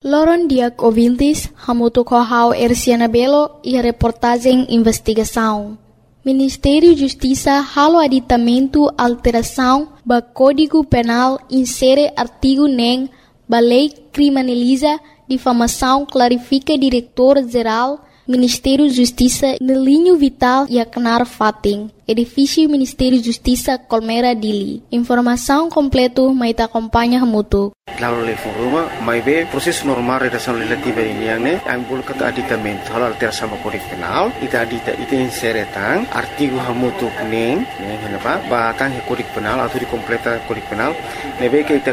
Loron Diak Ouvintes, Hamuto Kohau Erciana Belo e a reportagem Investigação. Ministério da Justiça halo aditamento alteração ba Código Penal insere artigo nem ba lei criminaliza difamação clarifica diretor-geral Ministério da Justiça no linho vital e acnar fating. Edifício Ministério da Justiça Colmeira Dili. Informação completa maita acompanha Hamuto. Lalu level rumah, mai be proses normal redação legislativa ini yang ne, ambul kata aditamento hal alteração sama kode penal, ita insere tang artigo hamutu neng, kenapa? Batang kode penal atau dikompleta kode penal, nebe kita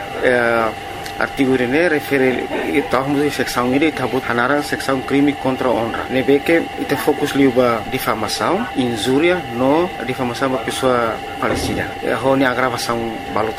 artigo ini refere tahun seksão ini tabut hanaran seksão crime contra honra. Nebe que ita fokus liuba difamação, injúria no difamação ba pessoa falecida. Ho ni agravação baluta.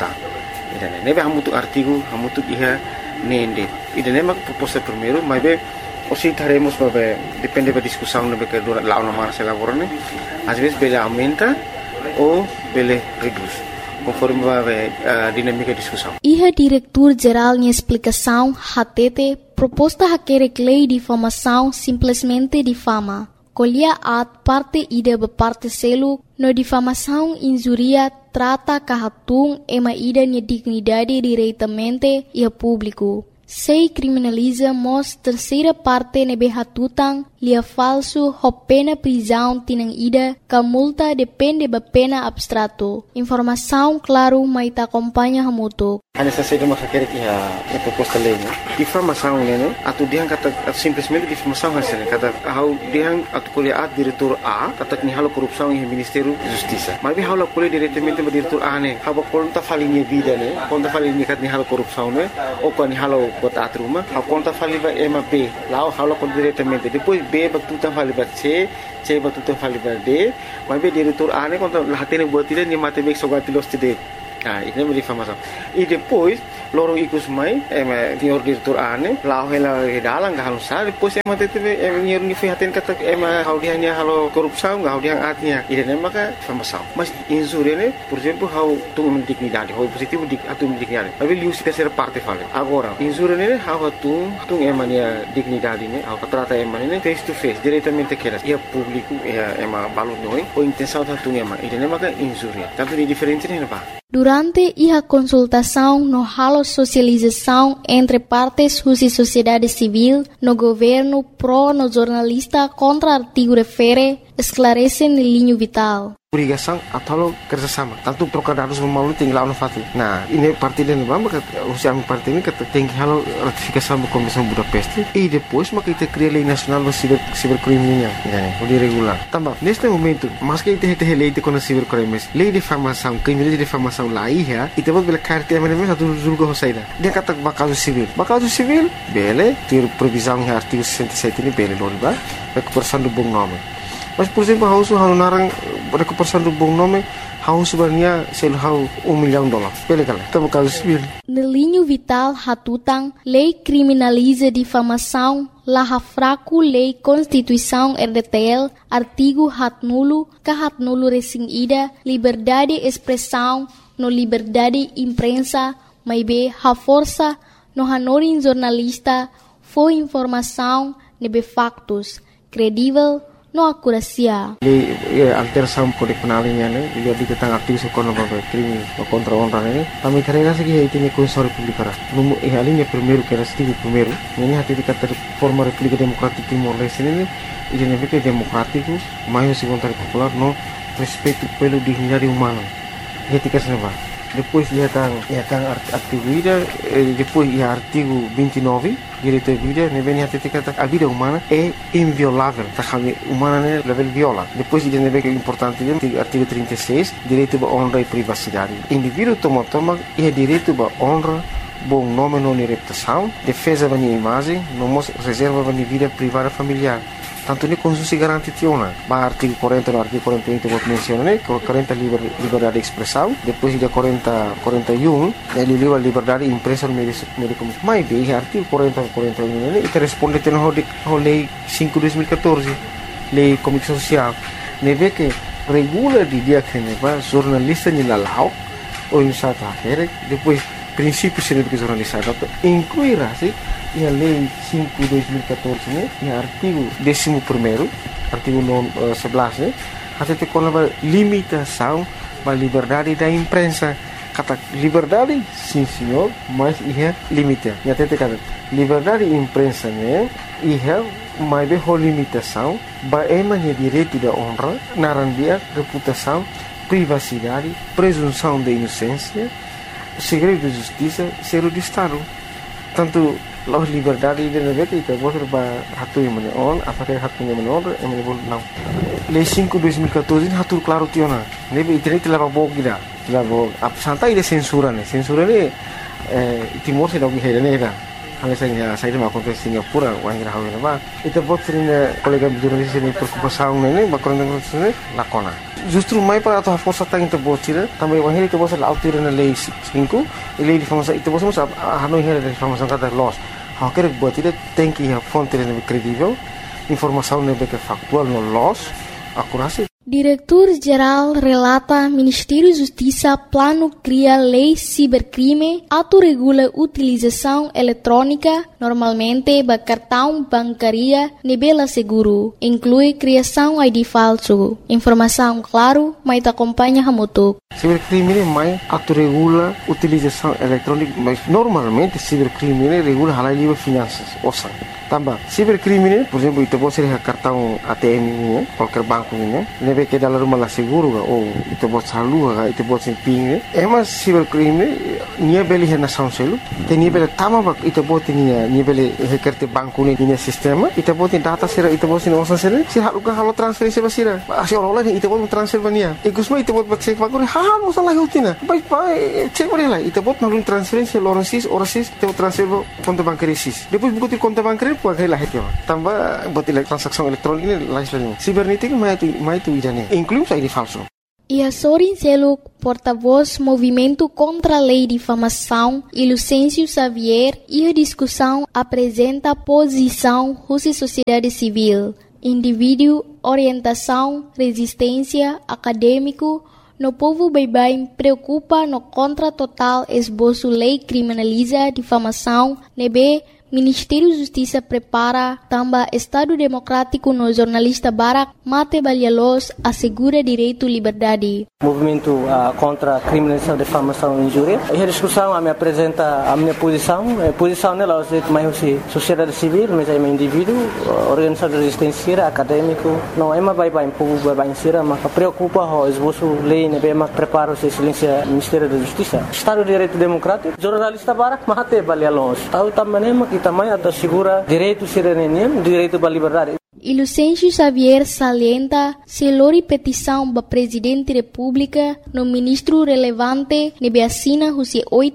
Nebe hamutu artigo hamutu iha nende. Ida nema proposta primeiro, mas be osi taremos babe depende da discussão nebe que dura lá na mara se lavorane. Às vezes bele aumenta ou bele reduz, conforme babe dinâmica de discussão. Iha diretor-geral em explicação hatete proposta haquere lei de difamação simplesmente difama. Colhia at parte ida parte selo no difamação injuria trata kahatung ema ida ni dignidade diretamente e a público. Sei criminaliza mos terceira parte nebe hatutang lia falso ho pena prisão tinang ida ka multa depende ba pena abstrato. Informação claro maita acompanha hamuto. Hanya saja masa kira a proposta lei, né? Difamação, né? Atau dia kata simplesmente difamação hasilnya kata how dia atau kuliah diretor A kata ni halo korupsi em Ministério da Justiça. Mas halo kuliah diretamente ba diretor A né? Haba conta falinha vida né? Conta falinha kata ni halo korupsi né? Ou quando halo bota atruma, a conta faliva B. Lá halo conta diretamente. Depois B ba tutan faliva C ba tutan faliva D. Mas B diretor A né? Conta lah tene buat tidak ni mate bek sogati los tidak. Ini é difamação. E depois, loro ikut mai, senhor diretor ane, lau hela dalang gak sa, depois teve senhor ni fihaten kata how dia nya halo korupsi, how dia atnya. Ini maka difamação. Mas injúria né, por exemplo, how tu dignidade, how positivo atu dignidade. Mas ele usa terceira parte fala. Agora, injúria né, how tu emania dignidade né, how trata emania face to face, diretamente aquelas. E a público, balot noi, ou intenção tu ema. Ini maka injúria. Tanto de diferente né, pa. Durante a consultação no halo socialização entre partes e sociedade civil, no governo pro no jornalista contra artigo refere, esclarecem no linho vital. Obrigação atau kerjasama. Tanto trocar dados memalu tinggal no fati. Nah, ini parti dan bamba usia parti ini kata tinggi halo ratifikasi sama Komisi Budapest. E depois maka kita cria lei nacional do cibercriminal, né? O regular. Também neste momento, mas que kita lei de contra cibercrimes, lei de difamação, crime de difamação lá ia, e temos bela carta mesmo satu julga hosaida. Dia kata bakal civil. Bakal civil, bele, ter previsão em artigo 67 ini bele loriba, recuperação do bom nome. Mas, por exemplo, hausu narang recuperação do bom nome, hausu sebenarnya selhau $1 milhão. Pele kala, tamo caso civil. No linho vital hatutang, lei criminaliza difamação, laha fraco lei Constituição RDTL, artigo hatnulo resing ida, liberdade expressão, no liberdade imprensa, maibe ha força, no hanorin jornalista, foi informação, nebe factos, credível, no akurasia. Alteração kode penal ini ne, dia diketang aktif sekolah bapak krimi contra honra ne. Kami karena segi itu ni Constituição Republicana. Numu alinya primeiro que era artigo primeiro. Ini hati dikata forma República Democrática Timor-Leste ini, ini nepeke democrático, mais segundo popular no respeito pelo dignidade humana. Etika senapa. Depois dia tang artigo ida, depois ia artigo 29 direito à vida, ne vem até kata a vida humana é inviolável, tá humana né level viola. Depois dia ne vem importante artigo 36, direito à honra e privacidade. Indivíduo toma é direito à honra, bom nome não reputação, defesa da imagem, não reserva da vida privada familiar. Tanto ni Constituição garante tiona. Ba artigo 40 no artigo 41 que eu mencionei, 40 liberdade de expressão, depois de 41 ele livre liberdade de imprensa no meio de comunicação. Mas bem, artigo 40 41 ele responde a lei 5/2014, lei de comunicação social. Neve que regula de dia que neva jornalista ni lalau ou insata here, depois princípios científicos jornalizados, incluirá-se a Lei 5/2014, né, e artigo 11º, artigo 11, né, até com a limitação da liberdade da imprensa. Kata liberdade, sim senhor, mas ia limita. E até kata liberdade da imprensa, né, ia mais bem limitação, baemanya direito da honra, narandia, reputação, privacidade, presunção de inocência, segredo de justiça, segredo de Estado. Tanto a liberdade de negara itu boleh hatu yang mana on, apakah hatunya mana on, yang mana boleh não. Lei 5/2014 hatu claro tiona. Nebe internet telah bawa kita, telah bawa. Santai de censura ne, censura ne Timor se lagi hera ne kan. Hanya saya dah makan ke Singapura, orang kira hawi nama. Itu buat sering kolega jurnalis ini preocupação ne, bakoran dengan sini lakona. Justru mai para atau força tang itu buat sih, tambah orang itu buat lautir na lei 5, lei difamasi itu buat semua hanoi hera difamasi kata loss. Hal que buat itu tem que a fonte lebih kredibel, informação lebih factual no loss, akurasi. Diretor-Geral relata Ministério da Justiça plano cria lei cibercrime, autorregula utilização eletrônica, normalmente da cartão bancária, nível seguro, inclui criação ID falso. Informação claro, mas acompanha a moto. Cibercrime mais autorregula utilização eletrônica, mas normalmente cibercrime regula a lei de finanças, osa. Tambah, cibercrime, por exemplo, itu pode ser cartão ATM ini, qualquer banco ini, nebe que dalam rumah lah seguro ga, ou itu pode saldo ga, itu pode ping, emas cibercrime, nia beli nação selu, tenia beli tama bak, itu pode nia beli hekerte banco ini, nia sistema, itu pode data sera, itu pode osa sera, si haluka halo transferensi basira, asi orang itu pode transfer bania, ikusma itu pode cek bakuri, halo salah hutina, baik cek beri lah, itu pode nalun transferensi loransis, orasis, itu transfer konto bankerisis, depois buku konto bankeri pakai lah itu, tambah buat transaksi elektronik ini lain. Cibernética mais tu idane, inclui ID falso. E Sorin Seluk, porta-voz Movimento contra a Lei de Difamação, e Lucêncio Xavier, e a discussão apresenta posição Rússia Sociedade Civil, indivíduo, orientação, resistência, acadêmico, no povo bem preocupa no contra total esboço lei criminaliza difamação, nebe Ministério da Justiça prepara também Estado Democrático no jornalista Barak Mate Balhalos assegura direito e liberdade. Movimento contra a criminalização, difamação e injúria. E a discussão me apresenta a minha posição. A posição nela é mais sociedade civil, mas é um indivíduo, organização de resistência, acadêmico. Não é mais bem povo bem sira, mas preocupa o esboço lei, né? Mas prepara o silêncio Ministério da Justiça. Estado de Direito Democrático, jornalista Barak Mate Balhalos. Tahu também também assegura direito cidadania, direito à liberdade. E Lucêncio Xavier salienta se lori petição do Presidente da República no ministro relevante nebe assina os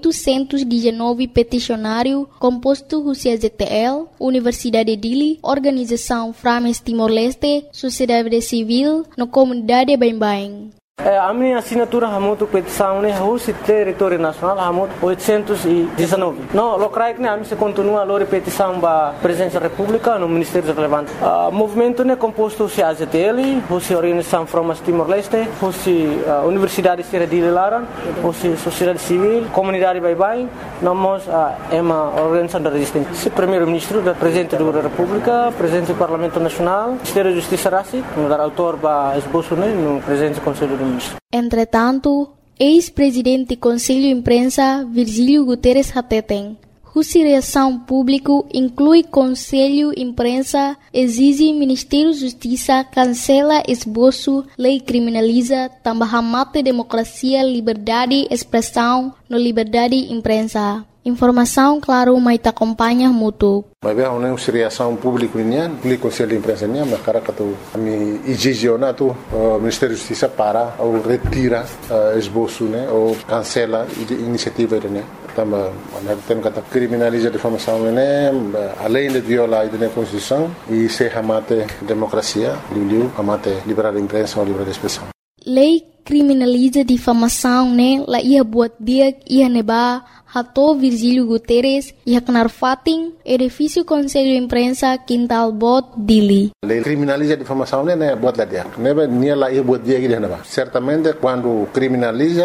819 peticionário composto os ZTL, Universidade Dili, Organização Frames Timor-Leste, Sociedade Civil, no Comunidade Bem-Bem. A minha assinatura é muito petição, né? O território nacional é muito 819. Não, locais né? A minha continua a lore petição da Presidência da República no Ministério Relevante. O movimento né composto se AZTL, a Organização Frames Timor-Leste, a Universidade de Laran, a Sociedade Civil, Comunidade Bem-Bem, nós é uma organização da resistência. O Primeiro-Ministro, da Presidente da República, Presidente do Parlamento Nacional, Ministério da Justiça Rassi, o autor da esboço né? No Presidente do Conselho do Entretanto, ex-presidente do Conselho de Imprensa, Virgílio Guterres Hateten, cuja reação pública inclui Conselho de Imprensa, exige Ministério da Justiça cancela esboço, lei criminaliza, também mata democracia, liberdade, expressão, no liberdade de imprensa. Informação, claro, mas te acompanha muito. Mas bem, uma reação pública o Conselho de Imprensa mas cara que tu me exige na tu Ministério da Justiça para ou retira esboço né ou cancela a iniciativa né. Também tem que criminalizar a difamação né, além de violar a Constituição e se amate democracia, amate liberdade de imprensa ou liberdade de expressão. Lei criminaliza difamação né, la ia buat dia ia neba Hato Virgílio Guterres e Haknar Fatin, edifício Conselho de Imprensa, Quintal Bot, Dili. Lei criminaliza a difamação, né? Buat lá dia. Neba, nia lá ia buat dia que certamente, quando criminaliza,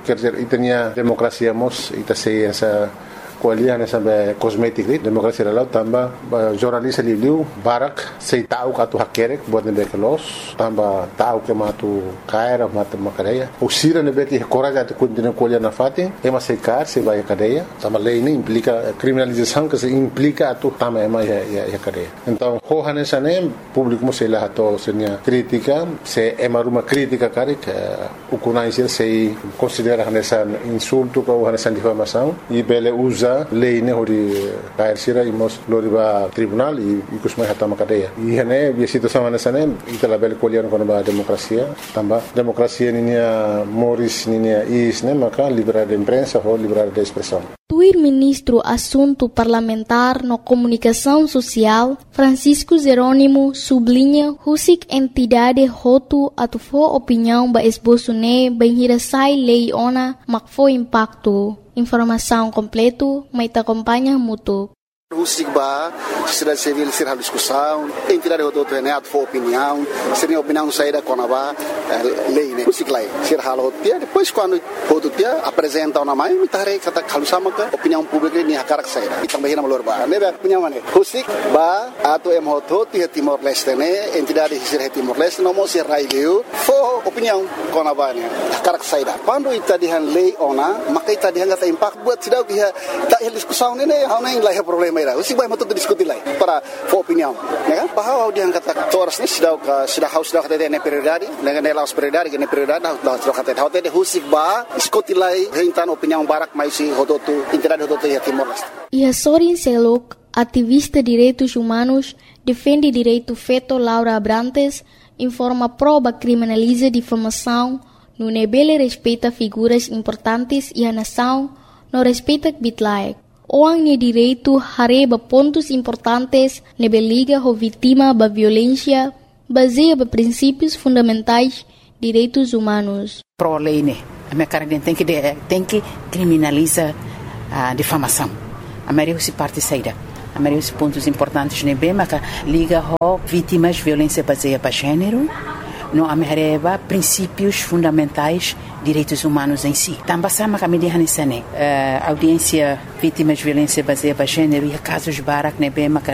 quer dizer, e tinha democracia mos, e tá sei essa kualiah na sampai kosmetik ni demokrasi lalau tambah jurnalis liu barak sei tahu katu hakerek buat nebe kelos tambah tahu ke matu kaira matu makadeia usira nebe que coraja tu continua kualiah na fatin ema sei kar sei vai cadeia tambah lei ini implica criminalização que se implica tu tambah ema ya cadeia então hohan sanem público mo sei lá to senia crítica se ema ruma crítica kari que o conhecer sei considera nessa insulto ou nessa difamação e bele usa lei ne hori kair sira imos loriba tribunal e kusmai hatama cadeia e hene a situação nessa nem itala bele colher com a democracia também democracia ninia moris ninia is ne maka liberdade de imprensa ou liberdade de expressão. O ministro Assunto Parlamentar na Comunicação Social, Francisco Jerônimo, sublinha husik entidade hotu atufo opinião ba esboço ne banhirasai lei ona makfo impacto. Informação completo, mas te acompanha mútuo. Husik ba, sociedade civil ser a discussão, entidade do Renato for opinião, seria opinião saída com a lei, né? Husik lá, ser halo dia, depois quando o dia apresenta uma mãe, me tarei kata kalau sama ke opinião pública ni hakarak saída. Kita bahina melor ba, ne opinião mana? Husik ba atau hotu ti Timor Leste ne, entidade ser Timor Leste não mo ser raileu, for opinião com a ba ne, hakarak saída. Quando ita dihan lei ona, maka ita dihan kata impact buat sidau dia tak diskusão ne, hau nem lah problema. Usik vai muito discutir lá para opinião, né? Bahwa dia kata toras ni sudah harus sudah kata ne prioridade, dengan nelas prioridade, ne prioridade sudah kata hotel de husik ba diskutir lá hentan opinião barak mais si hodotu entidade hodotu ya Timor Leste. E a Sorin Selok, ativista de direitos humanos, defende direito feto Laura Abrantes, informa prova criminaliza difamação, no nebele respeita figuras importantes e a nação não respeita bitlaek. Orang ni direito hareba pontos importantes nebe liga ho vítima ba violência baseia ba princípios fundamentais direitos humanos. Pro lei ne, a minha cara tem que criminalizar a difamação. A maioria se parte saída. A maioria pontos importantes nebe mas liga ho vítimas violência baseia ba gênero. Não amerreba princípios fundamentais direitos humanos em si. Também sama kami dihanisane audiência vítimas de violência baseada em gênero e casos barak nebe